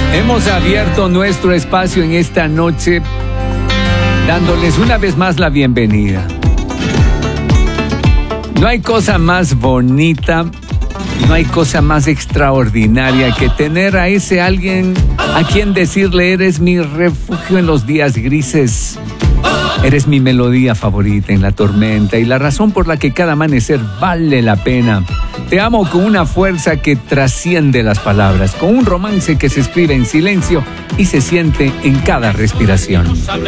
Hemos abierto nuestro espacio en esta noche, dándoles una vez más la bienvenida. No hay cosa más bonita, no hay cosa más extraordinaria que tener a ese alguien a quien decirle: eres mi refugio en los días grises. Eres mi melodía favorita en la tormenta y la razón por la que cada amanecer vale la pena. Te amo con una fuerza que trasciende las palabras, con un romance que se escribe en silencio y se siente en cada respiración.